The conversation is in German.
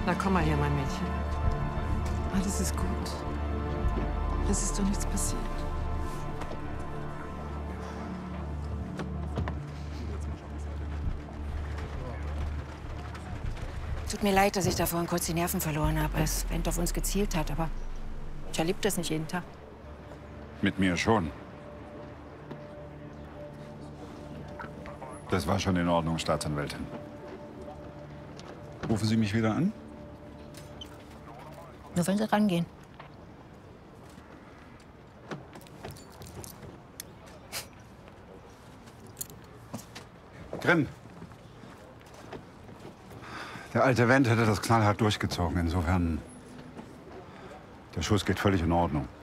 Na komm mal her, mein Mädchen. Alles ist gut. Es ist doch nichts passiert. Tut mir leid, dass ich da vorhin kurz die Nerven verloren habe, als Bent auf uns gezielt hat, aber ich erlebe das nicht jeden Tag. Mit mir schon. Das war schon in Ordnung, Staatsanwältin. Rufen Sie mich wieder an? Nur wenn Sie rangehen. Grimm. Der alte Wendt hätte das knallhart durchgezogen. Insofern, der Schuss geht völlig in Ordnung.